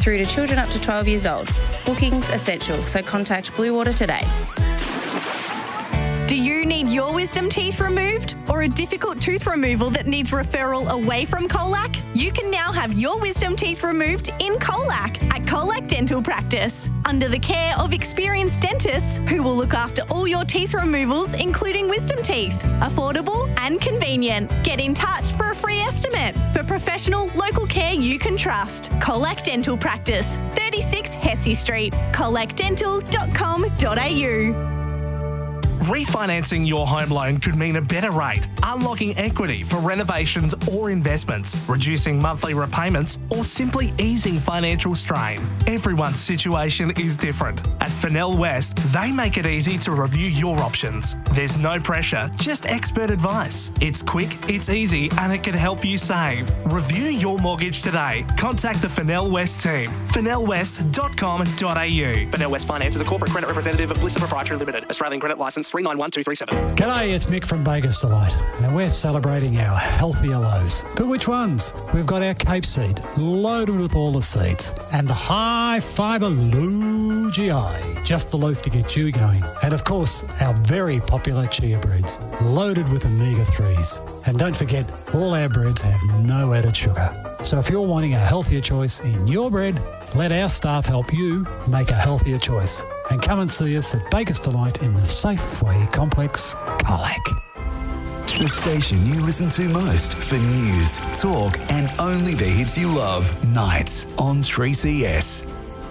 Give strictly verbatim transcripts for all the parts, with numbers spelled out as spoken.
through to children up to twelve years old. Booking's essential, so contact Blue Water today. Do you need your wisdom teeth removed or a difficult tooth removal that needs referral away from Colac? You can now have your wisdom teeth removed in Colac at Colac Dental Practice under the care of experienced dentists who will look after all your teeth removals, including wisdom teeth. Affordable and convenient. Get in touch for a free estimate. For professional local care you can trust. Colac Dental Practice, thirty-six Hesse Street, colac dental dot com dot a u. Refinancing your home loan could mean a better rate, unlocking equity for renovations or investments, reducing monthly repayments, or simply easing financial strain. Everyone's situation is different. At Fennell West, they make it easy to review your options. There's no pressure, just expert advice. It's quick, it's easy, and it can help you save. Review your mortgage today. Contact the Fennell West team. fennell west dot com dot a u. Fennell West Finance is a corporate credit representative of Blissa Proprietary Limited, Australian credit licence three nine one two three seven. G'day, it's Mick from Baker's Delight, and we're celebrating our healthier lows. But which ones? We've got our Cape Seed, loaded with all the seeds, and the high fibre low G I, just the loaf to get you going. And of course, our very popular chia breads, loaded with omega threes. And don't forget, all our breads have no added sugar. So if you're wanting a healthier choice in your bread, let our staff help you make a healthier choice. And come and see us at Baker's Delight in the Safeway Complex, Colac. The station you listen to most for news, talk, and only the hits you love. Nights on three C S.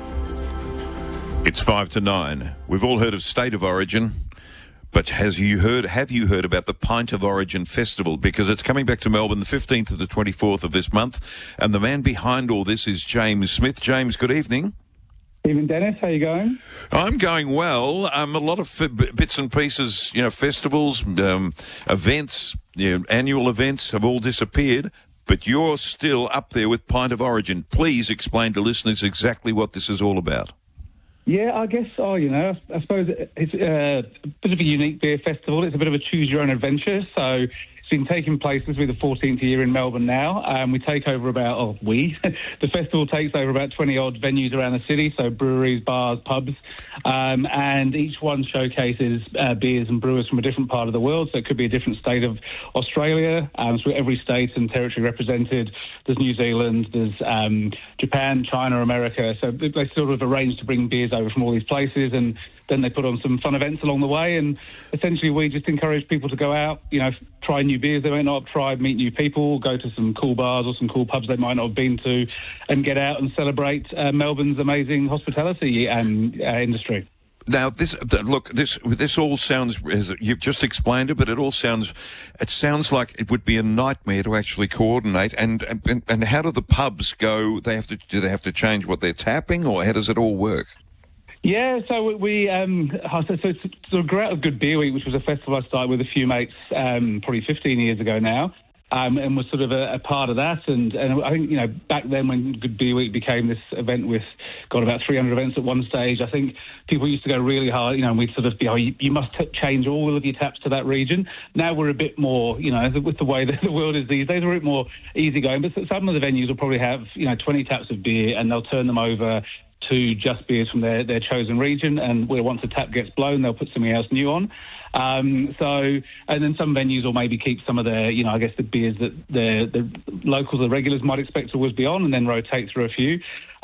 It's five to nine. We've all heard of State of Origin. But has you heard? Have you heard about the Pint of Origin Festival? Because it's coming back to Melbourne the fifteenth to the twenty-fourth of this month. And the man behind all this is James Smith. James, good evening. Evening, Dennis. How you going? I'm going well. Um, a lot of f- bits and pieces, you know, festivals, um, events, you know, annual events have all disappeared. But you're still up there with Pint of Origin. Please explain to listeners exactly what this is all about. Yeah, I guess, oh, you know, I, I suppose it's a bit of a unique beer festival. It's a bit of a choose-your-own-adventure. So it's been taking place, this will be the fourteenth year in Melbourne now. Um, we take over about, oh, we, the festival takes over about twenty-odd venues around the city, so breweries, bars, pubs, um, and each one showcases uh, beers and brewers from a different part of the world. So it could be a different state of Australia. Um, so every state and territory represented. There's New Zealand, there's um, Japan, China, America. So they sort of arrange to bring beers over from all these places, and then they put on some fun events along the way. And essentially we just encourage people to go out, you know, try new beers they might not have tried, meet new people, go to some cool bars or some cool pubs they might not have been to, and get out and celebrate uh, Melbourne's amazing hospitality and uh, industry. Now, this look, this this all sounds, as you've just explained it, but it all sounds, it sounds like it would be a nightmare to actually coordinate. And and, and how do the pubs go? They have to do they have to change what they're tapping, or how does it all work? Yeah, so we um, so, so, so Grow Out of Good Beer Week, which was a festival I started with a few mates um, probably fifteen years ago now, um, and was sort of a, a part of that. And, and I think, you know, back then when Good Beer Week became this event with, got about three hundred events at one stage, I think people used to go really hard, you know, and we'd sort of be, oh, you, you must t- change all of your taps to that region. Now we're a bit more, you know, with the way that the world is these days, we're a bit more easygoing. But some of the venues will probably have, you know, twenty taps of beer, and they'll turn them over to just beers from their, their chosen region, and where once a tap gets blown, they'll put something else new on. Um, so, and then some venues will maybe keep some of their, you know, I guess the beers that the, the locals, the regulars might expect to always be on, and then rotate through a few.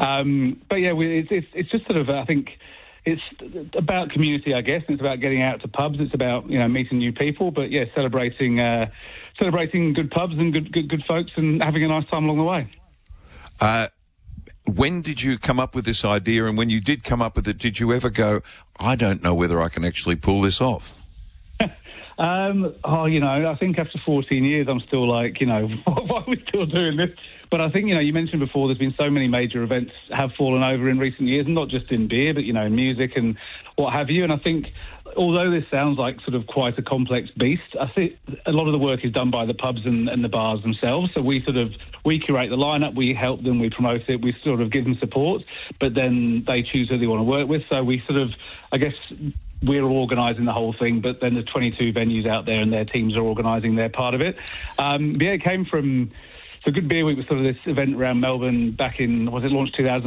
Um, but yeah, we, it's, it's, it's just sort of, I think, it's about community, I guess. It's about getting out to pubs. It's about, you know, meeting new people. But yeah, celebrating, uh, celebrating good pubs and good, good, good folks, and having a nice time along the way. Uh, When did you come up with this idea? And when you did come up with it, did you ever go, I don't know whether I can actually pull this off? um, oh, you know, I think after fourteen years, I'm still like, you know, why are we still doing this? But I think, you know, you mentioned before, there's been so many major events have fallen over in recent years, and not just in beer, but, you know, in music and what have you. And I think, although this sounds like sort of quite a complex beast, I think a lot of the work is done by the pubs and, and the bars themselves. So we sort of, we curate the lineup, we help them, we promote it, we sort of give them support, but then they choose who they want to work with. So we sort of, I guess, we're organising the whole thing, but then there's twenty-two venues out there and their teams are organising their part of it. Um, but yeah, it came from, so Good Beer Week was sort of this event around Melbourne back in, was it launched two thousand